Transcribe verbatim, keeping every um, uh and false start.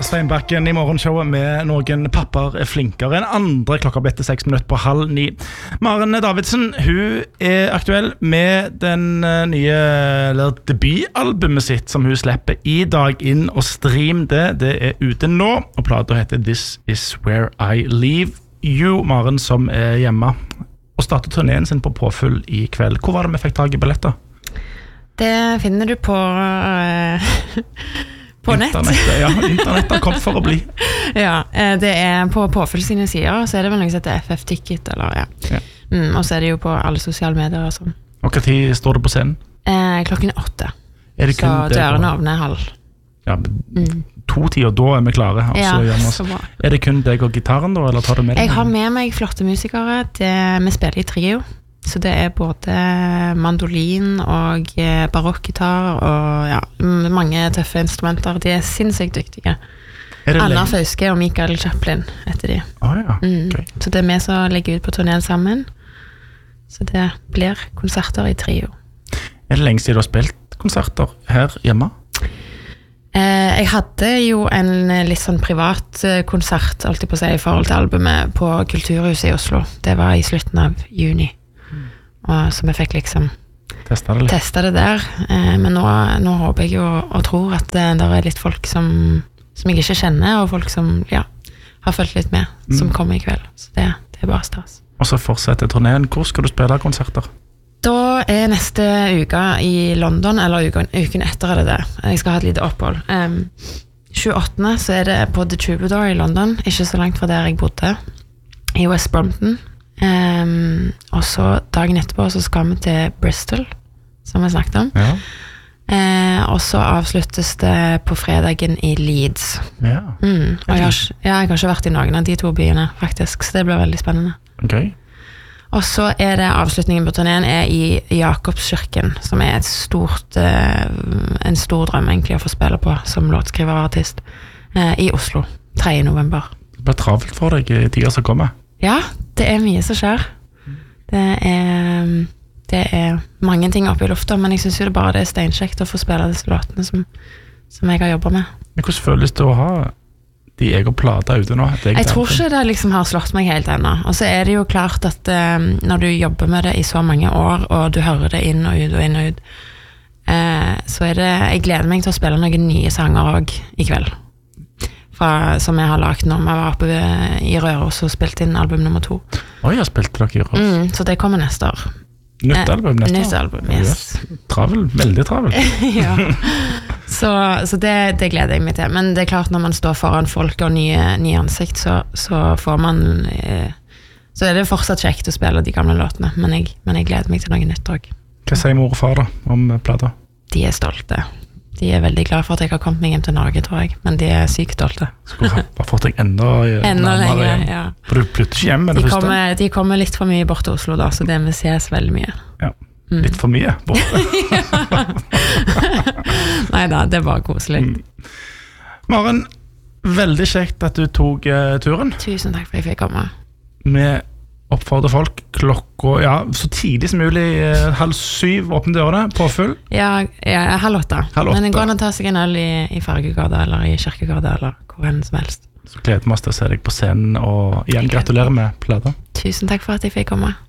Steinbakken i morgenshowet med noen papper er flinkere enn andre. Klokka ble til seks minutter på halv ni. Maren Davidsen, hun er aktuell med den nye eller debutalbumet sitt som hun slipper i dag. Inn og stream det. Det er ute nå, og platen heter This Is Where I Leave You. Maren som er hjemme og starter turneen sin på Påfyll i kveld. Hvor var det vi fikk tag i billetter? Det finner du på uh, på nett. Internett, ja, internett har kommet for å bli. Ja, det er på Påfyll sine sider, så er det vel noe som heter F F Ticket, eller ja. ja. Mm, og så er det jo på alle sosiale medier og sånn. Og hva tid står det på scenen? Eh, klokken åtte. Er det kun så dørene åpner halv. Ja, mm. to tid, og da er vi klare. Altså, ja, så bra. Er det kun deg og gitaren da, eller tar du med deg? Jeg har med meg flotte musikere. Det, vi spiller i trio. Så det er både mandolin og barokkgitar og ja, mange tøffe instrumenter. De er sinnssykt dyktige. Er Anna Fauske og Michael Chaplin heter de. Ah, ja. mm. okay. Så det er vi som legger ut på turneen sammen. Så det blir konserter i trio. Er det lenge siden du har spilt konserter her hjemme? Eh, jeg hadde jo en litt sånn privat konsert alltid på å si, i forhold til albumet på Kulturhuset i Oslo. Det var i slutten av juni. Og så vi fikk liksom Testa det, testa det der, eh, men nå, nå håper jeg jo og tror at det der er litt folk som, som jeg ikke kjenner, og folk som ja, har følt litt med, mm. som kommer i kveld. Så det, det er bare stas. Og så fortsetter turneen. Hvor skal du spille konserter? Da er neste uke i London, eller uken, uken etter er det det. Jeg skal ha et lite opphold. Um, tjueåttende så er det på The Troubadour i London, ikke så langt fra der jeg bodde, i West Brompton. Um, og så dagen etterpå så skal vi til Bristol, som vi snakket om. Ja. Uh, og så avsluttes det på fredagen i Leeds. Ja. Mm, og jeg har, ja, jeg har ikke vært i noen av de to byene, faktisk, så det blir veldig spennende. Okay. Og så er det avslutningen på turneen er i Jakobskirken, som er et stort, uh, en stor drøm egentlig å få spille på som låtskriver og artist, uh, i Oslo, tredje november. Det blir travelt for deg i tida som kommer. Ja, det er mye som skjer. Det er, det er mange ting oppe i lufta, men jeg synes jo det bare det er steinkjekt å få spille disse låtene som, som jeg har jobbet med. Men hvordan føles det å ha de egen plater ute nå? Jeg tror ikke det liksom har slått meg helt ennå. Og så er det jo klart at um, når du jobber med det i så mange år, og du hører det inn og ut og inn og ut, uh, så er det, jeg gleder meg til å spille noen nye sanger også i kveld. Fra, som jeg har lagt når jeg var oppe i Røros og spilte inn album nummer to. Oi, jeg spilte dere i Røros. Mm, så det kommer neste år. Nytt album neste år? Nytt album, yes. yes. Travel, veldig travel. Ja, så, så det, det gleder jeg meg til. Men det er klart når man står foran folk og nye, nye ansikt, så, så får man eh, så er det fortsatt kjekt å spille de gamle låtene, men jeg, men jeg gleder meg til noe nytt også. Hva sier mor og far da om plata? De er stolte. De er veldig glad for at jeg har kommet meg hjem til Norge, tror jeg. Men de er sykt stolte. Skulle bare fått deg enda, enda lenger, ja. For du flytter ikke hjem med det de første? Kommer, de kommer litt for mye bort til Oslo da, så det vi ses veldig mye. Ja, litt for mye bort. Neida, det er bare koselig. Mm. Maren, veldig kjekt at du tok uh, turen. Tusen takk for at jeg fikk komme. Med oppfordrer folk klokka, ja, så tidlig som mulig, eh, halv syv åpne dørene, Påfyll. Ja, ja halv åtte. Halv åtte. Men det går an å ta seg en øl i, i Fargegata, eller i Kirkegata, eller hvor enn som helst. Så gleder vi oss til å se deg på scenen, og igjen gratulerer med plata. Tusen takk for at jeg fikk komme.